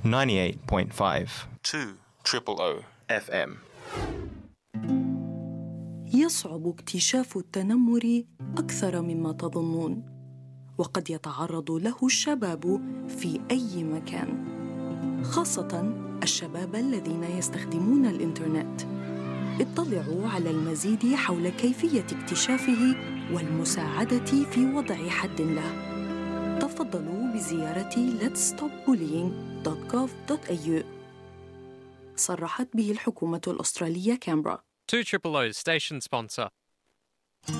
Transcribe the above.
98.5 200 FM. يصعب اكتشاف التنمر أكثر مما تظنون، وقد يتعرض له الشباب في أي مكان، خاصة الشباب الذين يستخدمون الإنترنت. اطلعوا على المزيد حول كيفية اكتشافه والمساعدة في وضع حد له. تفضلوا بزيارة letsstopbullying.gov.au. صرحت به الحكومة الأسترالية كامبرا. 200 station sponsor.